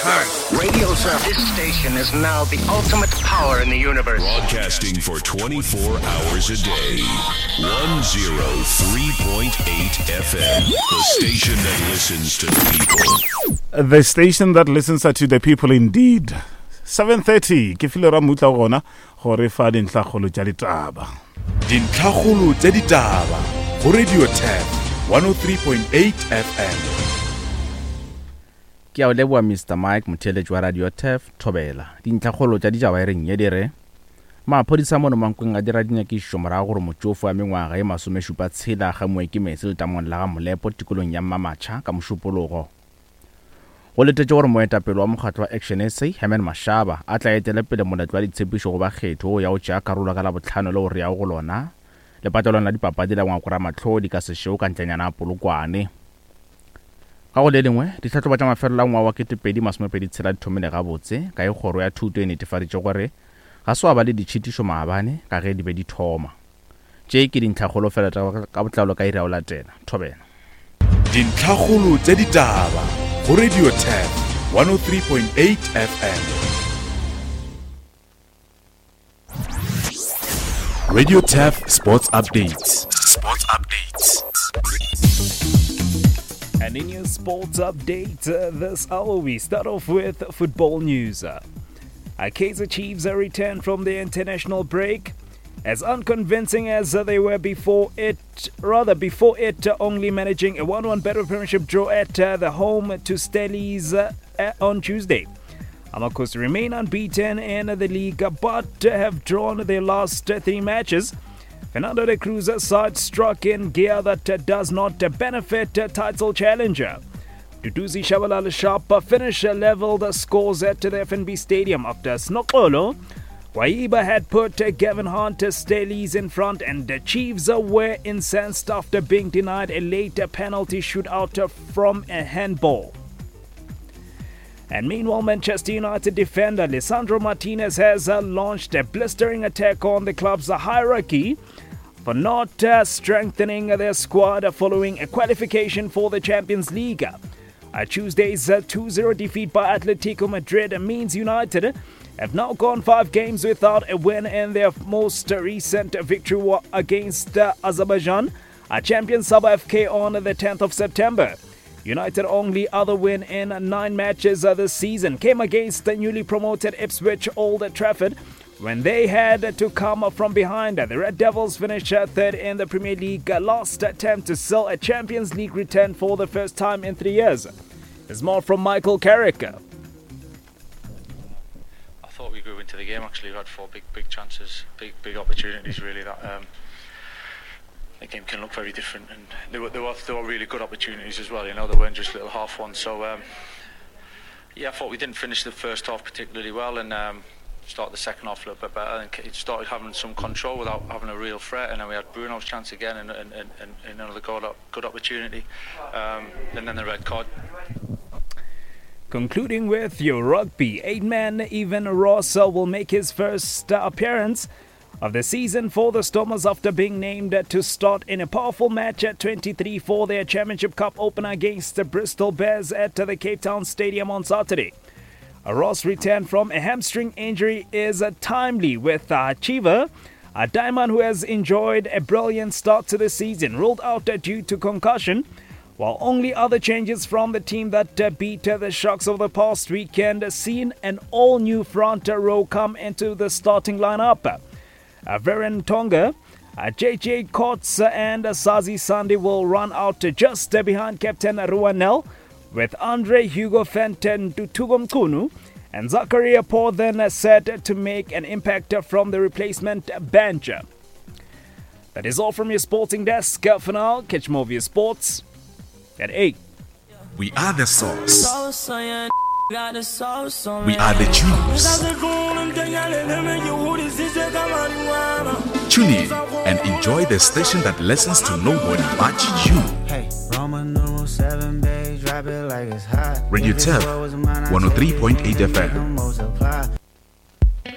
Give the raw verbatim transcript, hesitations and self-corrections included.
time. Radio Surf. This station is now the ultimate power in the universe. Broadcasting for twenty-four hours a day. one oh three point eight F M. The station that listens to the people. The station that listens to the people indeed. seven thirty ke file ra mutla gona gore fa dintlhagolo tša ditaba. Dintlhagolo tša ditaba go Radio Tap one oh three point eight F M. Ke a o leboa Mister Mike Motheletši wa Radio Tef Thobela. Dintlhagolo tša ditaba e reng ye dire. Maphodisa mono Mankweng a dira dinyakišišo morago gore motšofe wa mengwaga e masomešupa tshela ga moeki metse letamong la ga Molepo tikolong ya Mmamatšha ka mošupologo. Go letetše gore moetapele wa mokgatlo wa Action S A Herman Mashaba a tla etela pele moletlo wa ditshepišo go bakgetho ya go tšea karolo ka la botlhano le gore ya go lona le patalwana la dipapadi la ngwakora matlhodi ka sešeo ka ntlenyana a Polokwane. Ka go le lengwe ditlhatlhobo tša mafelo la ngwaga wa ketepedi masomepedi tshela di thomile gabotse ka e kgoro ya thuto e netefaditše gore ga se wa ba le ditšhitišo maabane ka ge di be di thoma. Tše ke dintlhagolo fela ka botlalo ka iri ya o latela. Thobela. Dintlhagolo tša ditaba go Radio Tap one oh three point eight F M. Radio Tap Sports Updates. Sports Updates. And in your sports update uh, this hour, we start off with football news. Uh, Kaizer Chiefs are returned from their international break. As unconvincing as uh, they were before it, rather before it uh, only managing a one one battle premiership draw at uh, the home to Stellies uh, on Tuesday. Amakos remain unbeaten in the league but have drawn their last three matches. Fernando de Cruz's side struck in gear that does not benefit title challenger. Duduzi Shabalala Sharp finish leveled scores at the F N B Stadium after Snokolo. Waiba had put Gavin Hunt Stellies in front and the Chiefs were incensed after being denied a late penalty shootout from a handball. And meanwhile, Manchester United defender Lisandro Martinez has uh, launched a blistering attack on the club's uh, hierarchy for not uh, strengthening their squad following a qualification for the Champions League. Uh, Tuesday's uh, two zero defeat by Atletico Madrid means United have now gone five games without a win in their most recent victory against uh, Azerbaijan, uh, champion Sabah F K on the tenth of September. United only other win in nine matches uh, this season came against the newly promoted Ipswich Old Trafford when they had to come from behind. The Red Devils finished third in the Premier League, last attempt to sell a Champions League return for the first time in three years. There's more from Michael Carrick. I thought we grew into the game. Actually, we had four big, big chances, big, big opportunities. Really, that um, the game can look very different, and they were, they were, they were really good opportunities as well. You know, they weren't just little half ones. So, um, yeah, I thought we didn't finish the first half particularly well, and um, start the second half a little bit better. And it started having some control without having a real threat. And then we had Bruno's chance again, and, and, and, and another good, good opportunity, um, and then the red card. Concluding with your rugby, eight-man Evan Ross will make his first appearance of the season for the Stormers after being named to start in a powerful match at twenty-three for their Championship Cup opener against the Bristol Bears at the Cape Town Stadium on Saturday. Ross' return from a hamstring injury is timely with uh, Chiva, a diamond who has enjoyed a brilliant start to the season, ruled out due to concussion, while only other changes from the team that uh, beat uh, the Sharks over the past weekend seen an all-new front row come into the starting lineup. Uh, Varen Tonga, uh, J J Coates uh, and uh, Sazi Sandi will run out uh, just uh, behind Captain Ruanel, with Andre Hugo Fenton Tutugomkunu and Zakaria Paul then uh, set to make an impact uh, from the replacement bench. That is all from your sporting desk. Uh, for now, catch more of your sports at eight. We are the source. We are the juice. Tune in and enjoy the station that listens to nobody but you. Radio Tap one oh three point eight F M.